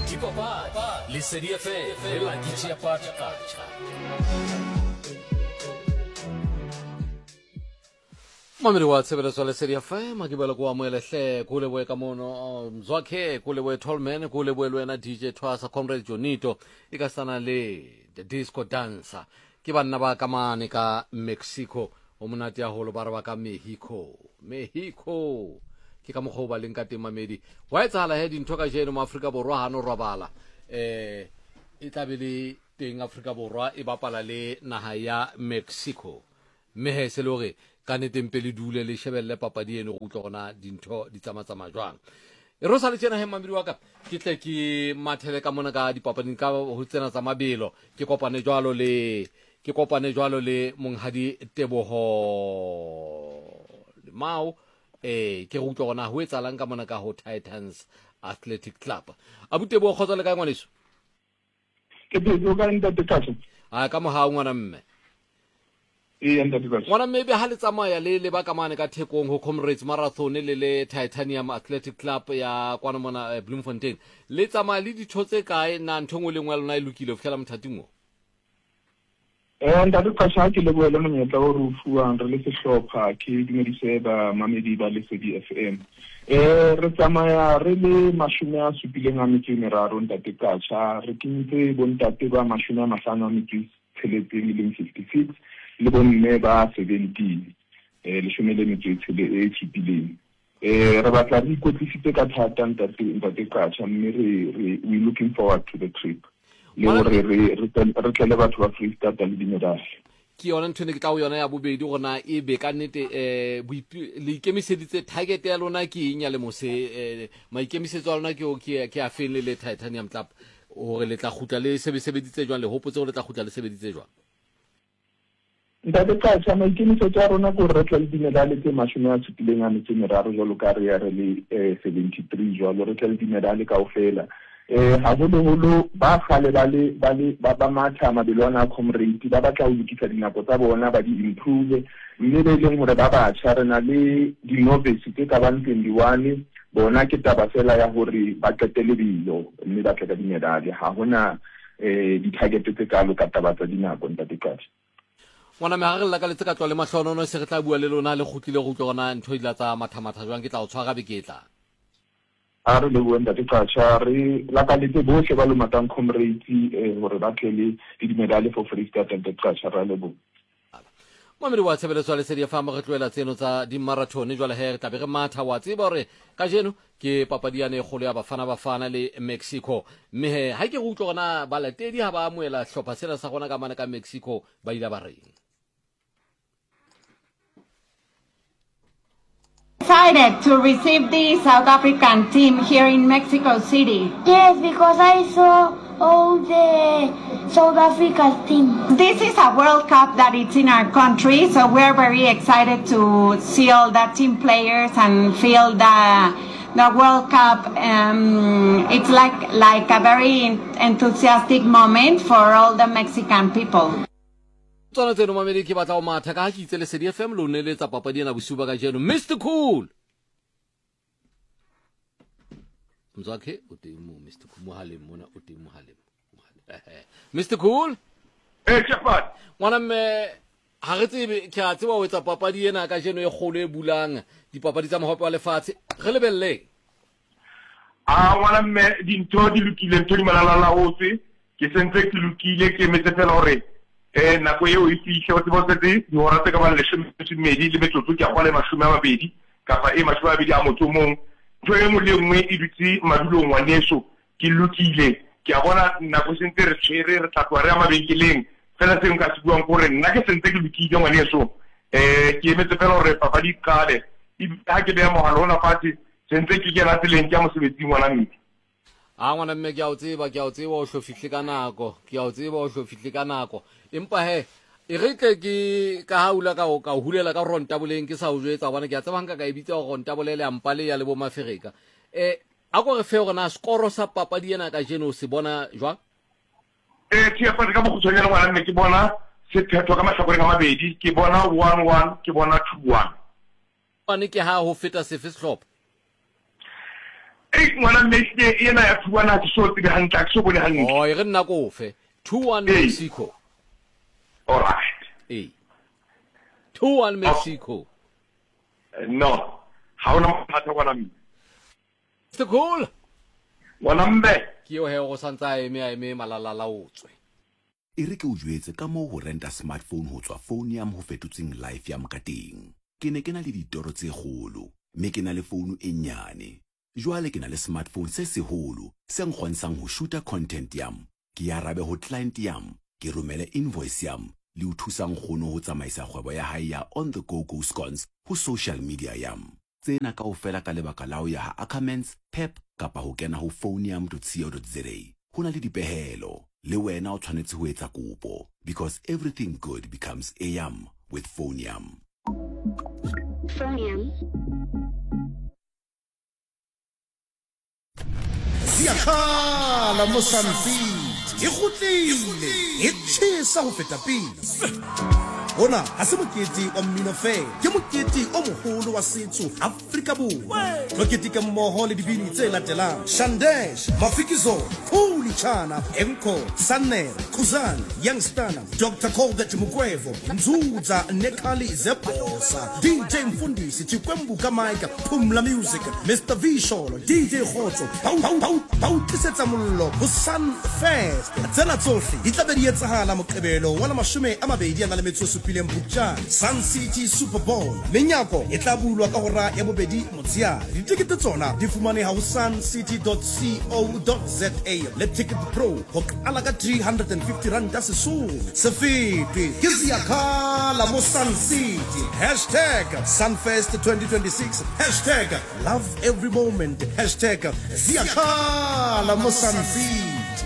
dipapadi Lesedi FM la ditšhiapatša. Mamedi wa tshebeletso Lesedi FM ke bela go amoelehle go leboe ka mono Mzwakhe go leboe Tolman go leboe le wena DJ Twasa Comrade Jonito e ka sana le the disco dancer ke banna ba kamane ka Mexico o monate ya holo ba re ba ka Mexico ke ka mogho ba leng ka teng Mamedi wa etsala he dintho ka jeno mo Afrika Borwa ha no robala e tlabele teng Afrika Borwa e bapala le naha ya Mexico mehe se lore ka netempele dule le shebelle papadi eno go utlwa gona dintho di tsamatsama jwang e rosa le tsena he Mamedi wa ka ke tle ke mathele ka mona ka dipapading ka ho tsena tsa mabelo ke kopane jwalo le monghadi Teboho Mao ke go utlwa gona ho etsalang ka mona ka ho Titans Athletic Club abute bo khotsa le ka ngwaneso ke go ka nta tekatso ka mo ha ngwana mme ngwana maybe ha le tsamaya le ba kamane ka thekong ho Comrades Marathon le Titanium Athletic Club ya kwana mona Bloemfontein le tsamaya le dithotse kae na nthongwe le ngwa lona e lokile go fela mothating mo nda re ka ke le boela monyetla o re fuang re le sehlopha ke dumedise ba mamedi ba Lesedi FM re tsamaya re le 73 ntate kacha re kinitse bontate ba 56 le bonne ba 17 le shomele metswetsele e tshipileng re batla re ikotlisitse ka thata ntate kacha mme we looking forward to the trip le re tlele batho ba Free State le dimedal ke yona ntho ne ke tla o yona ya bobedi gona e be ka nnete le ikemiseditse target ya lona ke eng ya le mose maikemisetso a lona ke a feng le Titanium Club hore le tla khutla le sebeditse jwang le hopotse gore le tla khutla le sebeditse jwang ntate kacha maikemisetso a rona go re tlele dimedal tse 73 jalo ka re ya re le 73 jalo re tlele dimedal kaofela ha holo ba khale ba matha mabelwana a Comrade ba batla ho lokisa dinako tsa bona ba di improve mme le leng hore ba batjha rena le di novice tse ka bang 21 bona ke taba fela ya hore ba qetele bilo mme ba tla ka dimedali ha hona di target tse kalo ka taba tsa dinako ntate kacha ngwana me ga re la ka letsa ka tswa le mahlonono se re tla bua le lona le khutlile go utlwa gona ntho di tsa mathamatha jwang ke tla o tshwara beketla a re le bua ntate kacha re la ka letse bohle ba lo matang Comrades hore ba tlele dimedali for Free State ntate kacha ra le bua Mamedi wa tshebeletso le Lesedi FM re tloela tseno tsa di marathon jwale he re tlabe re matha wa tseba hore ka jeno ke papadiane kholo ya bafana le Mexico mme he ha ke go utlwa gona ba latedi ha ba amoela hlopha sena sa gona ka mana ka Mexico ba ila ba reng Excited to receive the South African team here in Mexico City. Yes, because I saw all the South Africa team. This is a World Cup that it's in our country, so we're very excited to see all the team players and feel the World Cup. It's like a very enthusiastic moment for all the Mexican people. tsona tseno Mamedi ke batla o matha ka ha ke itse Lesedi FM lo ne le tsa papadi ena bosuba ka jeno Mr Cool Mzwakhe o teng mo Mr Cool mohaleng mona o teng mohaleng Mr Cool Chapad ngwana me ha re tsebe ke a tseba o etsa papadi ena ka jeno e kholo e bulang dipapadi tsa mahope wa lefatshe re lebelle ngwana me dintho di lokile ntho di malala hotse ke sentse ke lokile ke metse fela hore nako eo e fihle o tsebotse di hora tse ka ba le shemedi le metsotso ke a kwa le 20 kapa 20 a motho mong ntho e mo le nngwe e dutse madulong wa neso ke lokile ke a bona nako sentse re tshwere re tlatwa re a mabenkeleng fela se nka se buang gore nna ke sentse ke lokile ngwa neso ke emetse fela hore papadi kale ha ke beya mogala ona fatshe sentse ke kena tseleng ke a mosebetsi ngwana mme ngwana mme ke a o tseba o hlofihle ka nako empa he e re tle ke ka haula ka o hulela ka ronta boleng ke sa o jwetsa bona ke a tseba nka ka e bitsa go ronta bolele ampa le ya le bo Mafereka a go re fe gore na skoro sa papadi ena ka jeno se bona jwang ke a pare ka bogutshwanyana ngwana mme ke bona se phetho ka mahlakoreng a mabedi ke bona 1-1 ke bona 2-1 ke ha ho feta sefe sehlopha ngwana mme ena ya 2-1 ha ke so tsebe hantle ke so bone hantle oh e re nna ko fe 2-1 Mexico all right 2-1 Mexico no ha ona mathata ngwana mme it's cool ngwana mme ke yo he go santsa eme malalalaotswe e re ke o jwetse ka mo go renta smartphone ho tswa phone ya mo ho fetotseng life ya mokateng ke ne ke na le ditoro tse kgolo mme ke na le phone e nyane jwale ke na le smartphone se seholo se nkgontshang ho shoota content yam ke ya rabe ho client yam ke romele invoice yam le o thusang kgono ho tsamaisa kgwebo ya hae ya on the go scones ho social media yam tsena kaofela ka lebaka la ho ya ha Ackermans Pep kapa ho kena ho phoneyam.co.za ho na le dipehelo le wena o tshwanetse ho etsa kopo because everything good becomes a yam with Phoneyam. Phoneyam. Siyakhala mo Sunfeed e kgutlile e tshisa ho feta pele Ona ha se mokete wa mmino fela ke mokete o moholo wa setso Afrika Borwa lo keteka mmoho le dibini tse latelang Shandesh Mafikizo Khuli Chana Enko Sanner Khuzani Youngstana Dr. Colbert Mugwevo Mzuza Nekali Zebosa DJ Mfundisi Chikwembu Kamaika Pumla Music Mr. Visholo DJ Khotso Pau tlisetsa mollo ho Sun Fest tsena tsohle di tla be di etsahala Moqebelo wa 20 Sun City Super Bowl menyako e tla bulwa ka hora ya bobedi motsiari ditikete tsona di fumaneha ho suncity.co.za le Ticket Pro ho qala ka 350 rand sesole se fetwe ke Siyakhala mo Sun City #Sunfest 2026 #love every moment #Siyakhala mo Sun City